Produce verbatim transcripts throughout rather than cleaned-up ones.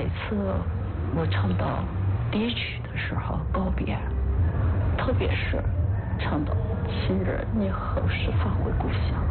次我唱到第一曲的时候告别，特别是唱到亲人你何时返回故乡，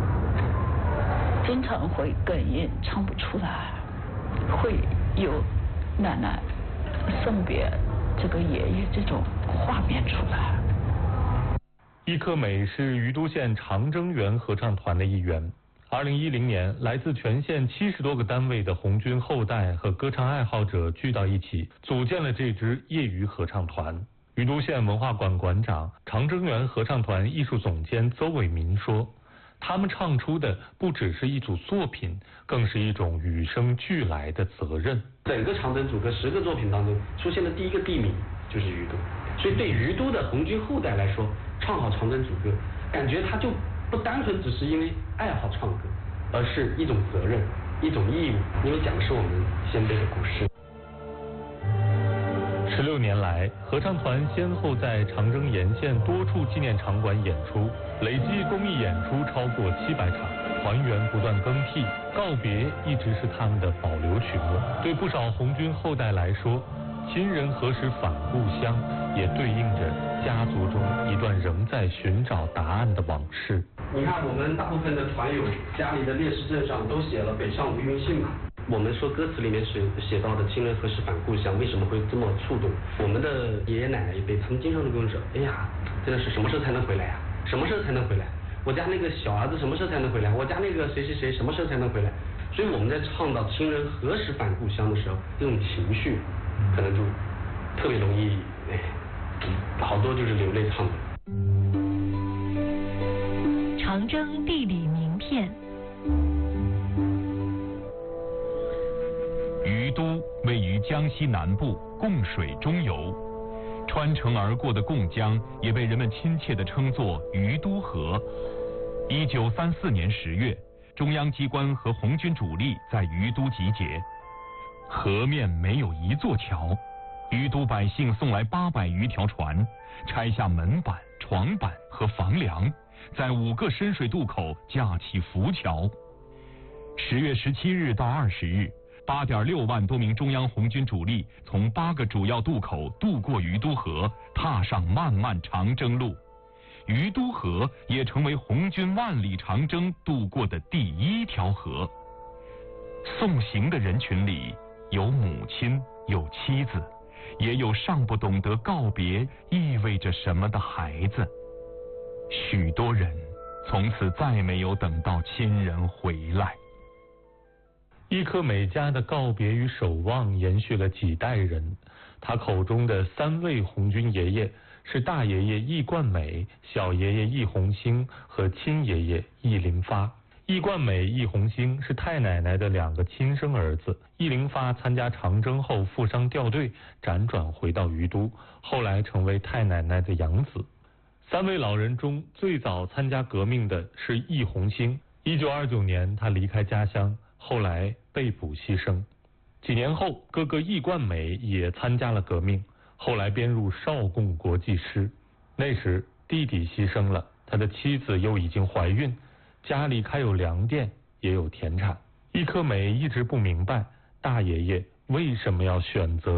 经常会哽咽唱不出来，会有奶奶送别这个爷爷这种画面出来。 易克美是于都县长征园合唱团的一员。二零一零年，来自全县七十多个单位的红军后代和歌唱爱好者聚到一起，组建了这支业余合唱团。于都县文化馆馆长、长征园合唱团艺术总监邹伟民说，他们唱出的不只是一组作品，更是一种与生俱来的责任。 整个长征组歌十个作品当中，出现的第一个地名就是于都，所以对于都的红军后代来说，唱好长征组歌，感觉他就不单纯只是因为爱好唱歌，而是一种责任，一种义务，因为讲的是我们先辈的故事。 十六年来，合唱团先后在长征沿线多处纪念场馆演出，累计公益演出超过七百场，团员不断更替，告别一直是他们的保留曲目。对不少红军后代来说，亲人何时返故乡，也对应着家族中一段仍在寻找答案的往事。 你看，我们大部分的团友家里的烈士证上都写了北上无云信嘛。我们说歌词里面写写到的亲人何时返故乡，为什么会这么触动？我们的爷爷奶奶一辈，他们经常都跟我说，哎呀，真的是什么时候才能回来啊？什么时候才能回来？我家那个小儿子什么时候才能回来？我家那个谁谁谁什么时候才能回来？所以我们在唱到亲人何时返故乡的时候，这种情绪可能就特别容易，哎，好多就是流泪唱的。 长征地理名片。 于都位于江西南部，贡水中游，穿城而过的贡江也被人们亲切地称作于都河。一九三四年十月，中央机关和红军主力在于都集结，河面没有一座桥，于都百姓送来八百余条船，拆下门板、床板和房梁，在五个深水渡口架起浮桥。十月十七日到二十日，八点六万多名中央红军主力从八个主要渡口渡过于都河，踏上漫漫长征路。于都河也成为红军万里长征渡过的第一条河。送行的人群里有母亲，有妻子，也有尚不懂得告别意味着什么的孩子。许多人从此再没有等到亲人回来。 易克美家的告别与守望延续了几代人，他口中的三位红军爷爷是大爷爷易冠美、小爷爷易红星和亲爷爷易林发。易冠美、易红星是太奶奶的两个亲生儿子。易林发参加长征后负伤掉队，辗转回到于都，后来成为太奶奶的养子。三位老人中最早参加革命的是易红星。一九二九年，他离开家乡，后来被捕牺牲。几年后，哥哥易冠美也参加了革命，后来编入少共国际师。那时弟弟牺牲了，他的妻子又已经怀孕，家里开有粮店，也有田产。易克美一直不明白大爷爷为什么要选择